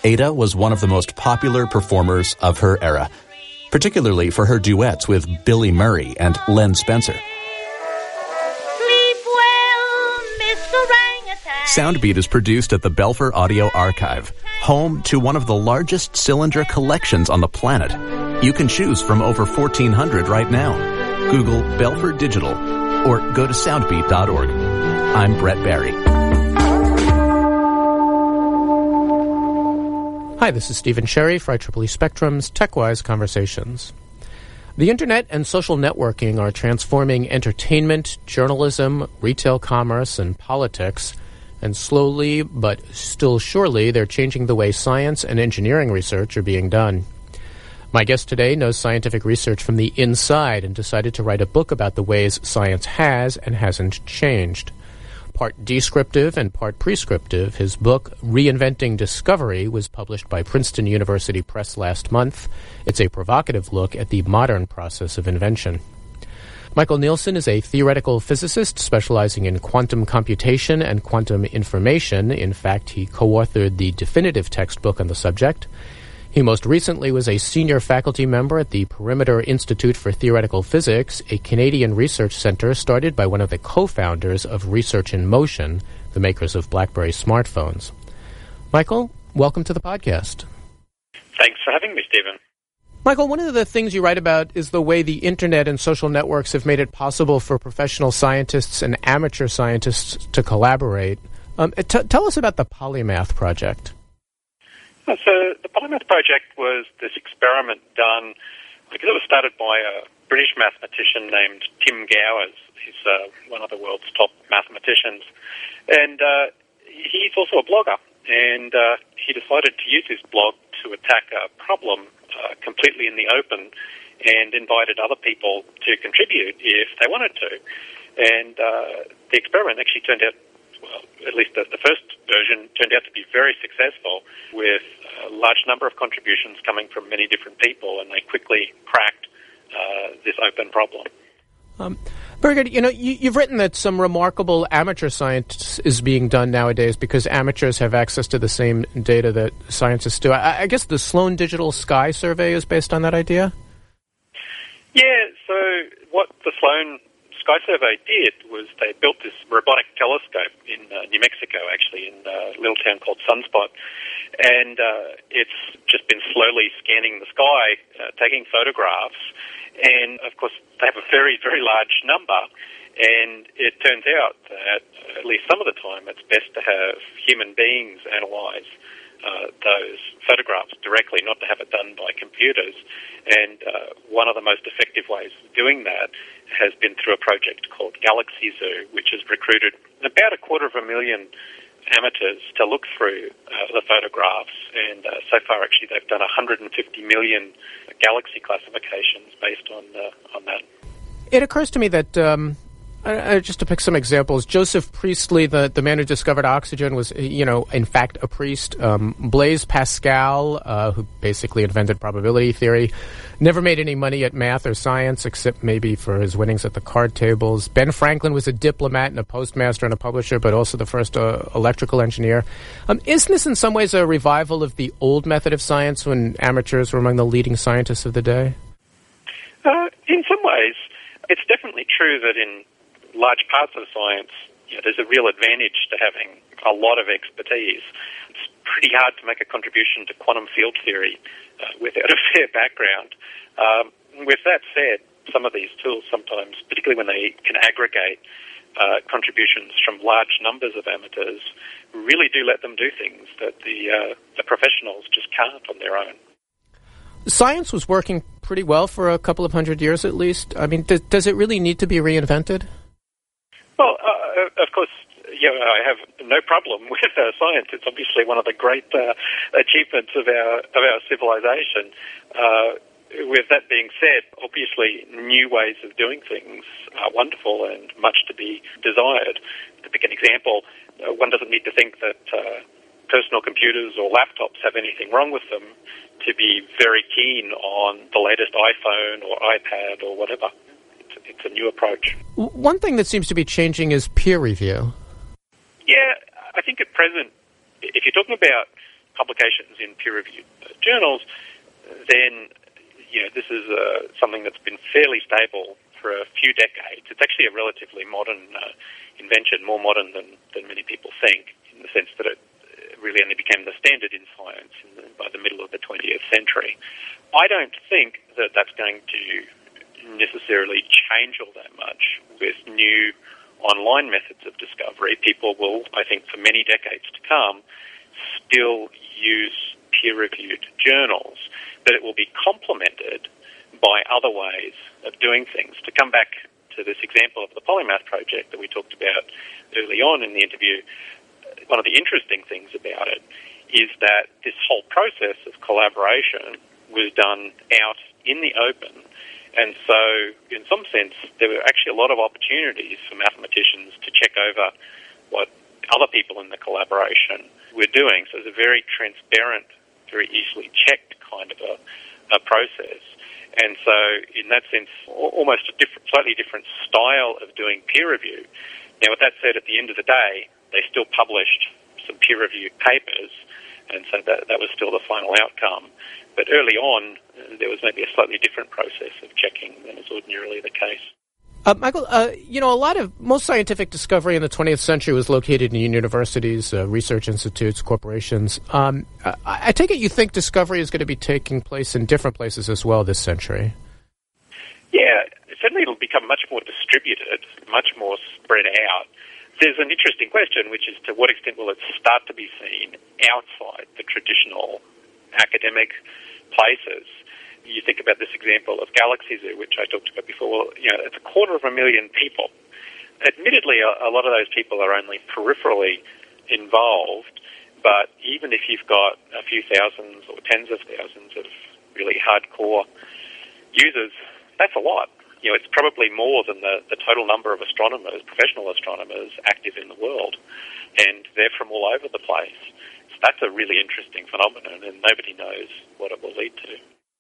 Ada was one of the most popular performers of her era, particularly for her duets with Billy Murray and Len Spencer. Sleep well, Miss Orangutan. Soundbeat is produced at the Belfer Audio Archive, home to one of the largest cylinder collections on the planet. You can choose from over 1,400 right now. Google Belfer Digital or go to soundbeat.org. I'm Brett Barry. Hi, this is Stephen Sherry for IEEE Spectrum's TechWise Conversations. The Internet and social networking are transforming entertainment, journalism, retail commerce, and politics, and slowly, but still surely, they're changing the way science and engineering research are being done. My guest today knows scientific research from the inside and decided to write a book about the ways science has and hasn't changed. Part descriptive and part prescriptive, his book, Reinventing Discovery, was published by Princeton University Press last month. It's a provocative look at the modern process of invention. Michael Nielsen is a theoretical physicist specializing in quantum computation and quantum information. In fact, he co-authored the definitive textbook on the subject. He most recently was a senior faculty member at the Perimeter Institute for Theoretical Physics, a Canadian research center started by one of the co-founders of Research in Motion, the makers of BlackBerry smartphones. Michael, welcome to the podcast. Thanks for having me, Stephen. Michael, one of the things you write about is the way the Internet and social networks have made it possible for professional scientists and amateur scientists to collaborate. Tell us about the Polymath Project. So the Polymath Project was this experiment done because it was started by a British mathematician named Tim Gowers. He's one of the world's top mathematicians. And he's also a blogger. And he decided to use his blog to attack a problem completely in the open and invited other people to contribute if they wanted to. And the experiment actually turned out, well, at least the first version turned out to be very successful with a large number of contributions coming from many different people, and they quickly cracked this open problem. Very good. You know, you've written that some remarkable amateur science is being done nowadays because amateurs have access to the same data that scientists do. I guess the Sloan Digital Sky Survey is based on that idea? Yeah, so what the Sloan Sky Survey did was they built this robotic telescope in New Mexico, actually, in a little town called Sunspot. And it's just been slowly scanning the sky, taking photographs. And, of course, they have a very, very large number. And it turns out that, at least some of the time, it's best to have human beings analyze those photographs directly, not to have it done by computers. And one of the most effective ways of doing that has been through a project called Galaxy Zoo, which has recruited about 250,000 amateurs to look through the photographs. And so far, actually, they've done 150 million galaxy classifications based on that. It occurs to me that just to pick some examples, Joseph Priestley, the man who discovered oxygen, was, in fact, a priest. Blaise Pascal, who basically invented probability theory, never made any money at math or science, except maybe for his winnings at the card tables. Ben Franklin was a diplomat and a postmaster and a publisher, but also the first electrical engineer. Isn't this in some ways a revival of the old method of science when amateurs were among the leading scientists of the day? In some ways, it's definitely true that in large parts of science, there's a real advantage to having a lot of expertise. It's pretty hard to make a contribution to quantum field theory without a fair background. With that said, some of these tools sometimes, particularly when they can aggregate contributions from large numbers of amateurs, really do let them do things that the professionals just can't on their own. Science was working pretty well for a couple of hundred years at least. I mean, does it really need to be reinvented? Well, of course, I have no problem with science. It's obviously one of the great achievements of our civilization. With that being said, obviously new ways of doing things are wonderful and much to be desired. To pick an example, one doesn't need to think that personal computers or laptops have anything wrong with them to be very keen on the latest iPhone or iPad or whatever. It's a new approach. One thing that seems to be changing is peer review. Yeah, I think at present, if you're talking about publications in peer-reviewed journals, then this is something that's been fairly stable for a few decades. It's actually a relatively modern invention, more modern than many people think, in the sense that it really only became the standard in science by the middle of the 20th century. I don't think that that's going to necessarily change all that much with new online methods of discovery. People will, I think, for many decades to come, still use peer-reviewed journals, but it will be complemented by other ways of doing things. To come back to this example of the Polymath project that we talked about early on in the interview, one of the interesting things about it is that this whole process of collaboration was done out in the open. And so, in some sense, there were actually a lot of opportunities for mathematicians to check over what other people in the collaboration were doing. So it was a very transparent, very easily checked kind of a process. And so, in that sense, almost a slightly different style of doing peer review. Now, with that said, at the end of the day, they still published some peer-reviewed papers, and so that was still the final outcome. But early on, there was maybe a slightly different process of checking than is ordinarily the case. Michael, most scientific discovery in the 20th century was located in universities, research institutes, corporations. I take it you think discovery is going to be taking place in different places as well this century? Yeah, certainly it'll become much more distributed, much more spread out. There's an interesting question, which is to what extent will it start to be seen outside the traditional academic places. You think about this example of Galaxy Zoo, which I talked about before. It's 250,000 people. Admittedly, a lot of those people are only peripherally involved, but even if you've got a few thousands or tens of thousands of really hardcore users, that's a lot. It's probably more than the total number of astronomers, professional astronomers, active in the world, and they're from all over the place. So that's a really interesting phenomenon, and nobody knows what it will lead to.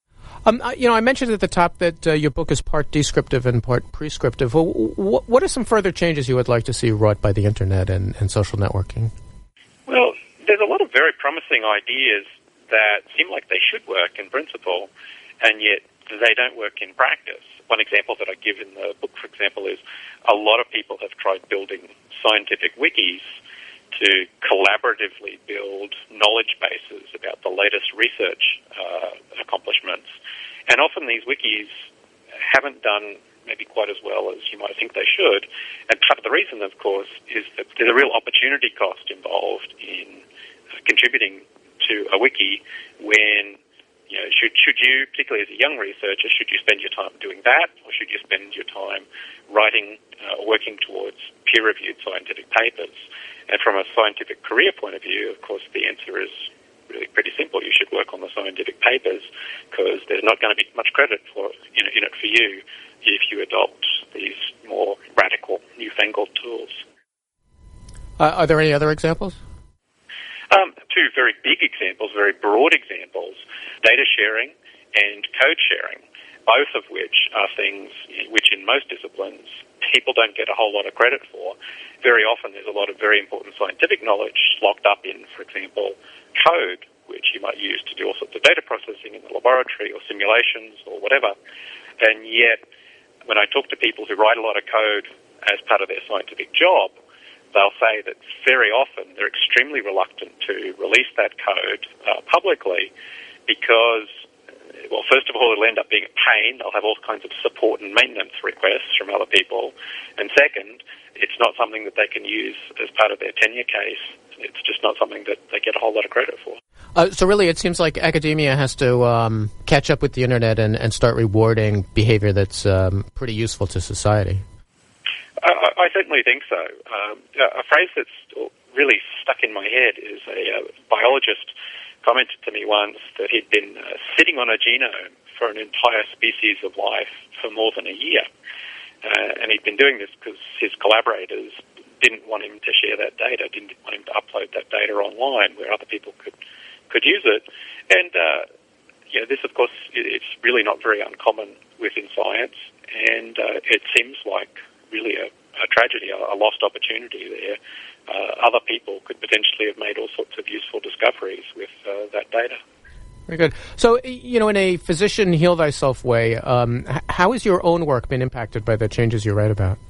I mentioned at the top that your book is part descriptive and part prescriptive. Well, what are some further changes you would like to see wrought by the Internet and social networking? Well, there's a lot of very promising ideas that seem like they should work in principle, and yet they don't work in practice. One example that I give in the book, for example, is a lot of people have tried building scientific wikis to collaboratively build knowledge bases about the latest research accomplishments. And often these wikis haven't done maybe quite as well as you might think they should. And part of the reason, of course, is that there's a real opportunity cost involved in contributing to a wiki when should you, particularly as a young researcher, should you spend your time doing that, or should you spend your time writing or working towards peer-reviewed scientific papers? And from a scientific career point of view, of course, the answer is really pretty simple. You should work on the scientific papers because there's not going to be much credit in it for you if you adopt these more radical, newfangled tools. Are there any other examples? Two very big examples, very broad examples, data sharing and code sharing, both of which are things which in most disciplines people don't get a whole lot of credit for. Very often there's a lot of very important scientific knowledge locked up in, for example, code, which you might use to do all sorts of data processing in the laboratory or simulations or whatever. And yet, when I talk to people who write a lot of code as part of their scientific job, they'll say that very often they're extremely reluctant to release that code publicly because, well, first of all, it'll end up being a pain. They'll have all kinds of support and maintenance requests from other people. And second, it's not something that they can use as part of their tenure case. It's just not something that they get a whole lot of credit for. So really, it seems like academia has to catch up with the Internet and start rewarding behavior that's pretty useful to society. I certainly think so. A phrase that's really stuck in my head is a biologist commented to me once that he'd been sitting on a genome for an entire species of life for more than a year. And he'd been doing this because his collaborators didn't want him to share that data, didn't want him to upload that data online where other people could use it. And, this, of course, it's really not very uncommon within science, and it seems like really a a tragedy, a lost opportunity there. Other people could potentially have made all sorts of useful discoveries with that data. Very good. So, in a physician heal thyself way, how has your own work been impacted by the changes you write about?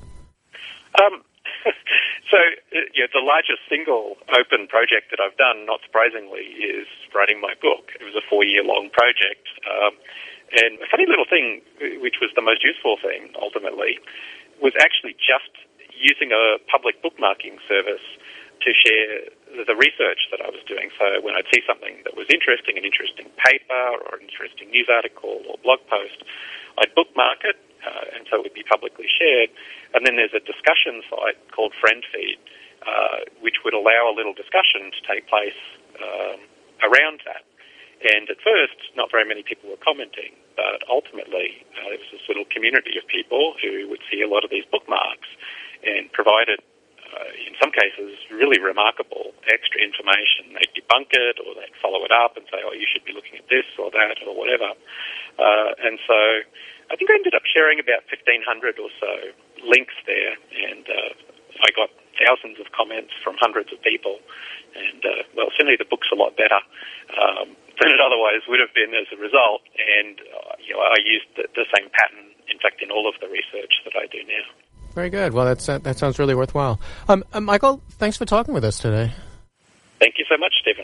The largest single open project that I've done, not surprisingly, is writing my book. It was a 4-year-long project. And a funny little thing, which was the most useful thing, ultimately, was actually just using a public bookmarking service to share the research that I was doing. So when I'd see something that was interesting, an interesting paper or an interesting news article or blog post, I'd bookmark it, and so it would be publicly shared. And then there's a discussion site called FriendFeed, which would allow a little discussion to take place around that. And at first, not very many people were commenting, but ultimately there was this little community of people who would see a lot of these bookmarks and provided, in some cases, really remarkable extra information. They'd debunk it, or they'd follow it up and say, oh, you should be looking at this or that or whatever. And so I think I ended up sharing about 1,500 or so links there, and I got thousands of comments from hundreds of people. And, certainly the book's a lot better than it otherwise would have been as a result. And, I used the same pattern, in fact, in all of the research that I do now. Very good. Well, that sounds really worthwhile. Michael, thanks for talking with us today. Thank you so much, Stephen.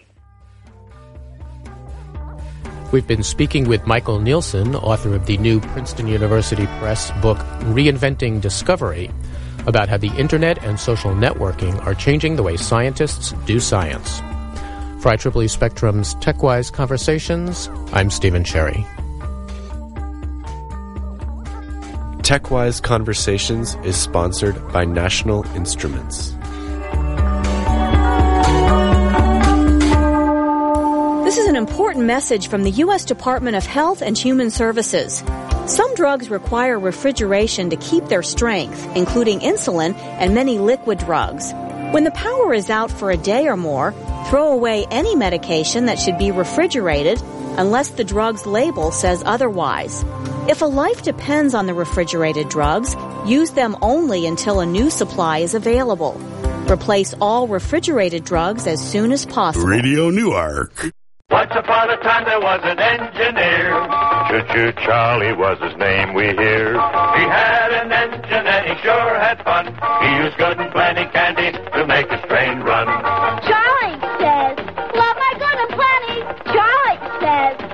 We've been speaking with Michael Nielsen, author of the new Princeton University Press book, Reinventing Discovery, about how the Internet and social networking are changing the way scientists do science. For IEEE Spectrum's TechWise Conversations, I'm Stephen Cherry. TechWise Conversations is sponsored by National Instruments. This is an important message from the U.S. Department of Health and Human Services. Some drugs require refrigeration to keep their strength, including insulin and many liquid drugs. When the power is out for a day or more, throw away any medication that should be refrigerated unless the drug's label says otherwise. If a life depends on the refrigerated drugs, use them only until a new supply is available. Replace all refrigerated drugs as soon as possible. Radio Newark. Once upon a time there was an engineer. Choo-choo Charlie was his name, we hear. He had an engine and he sure had fun. He used good and plenty candy to make his train run.